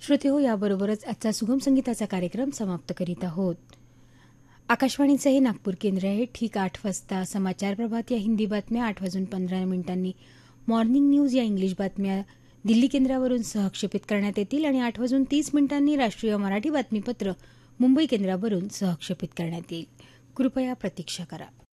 श्रोतेहो, याबरोबरच आजचा सुगम संगीताचा कार्यक्रम समाप्त करीत आहोत. आकाशवाणीचं हे नागपूर केंद्र आहे. ठीक 8 वाजता समाचार प्रभात या हिंदी बातम्या, 8:15 मॉर्निंग न्यूज या इंग्लिश बातम्या दिल्ली केंद्रावरून सहक्षेपित करण्यात येतील आणि 8:30 राष्ट्रीय मराठी बातमीपत्र मुंबई केंद्रावरून सहक्षेपित करण्यात येईल. कृपया प्रतीक्षा करा.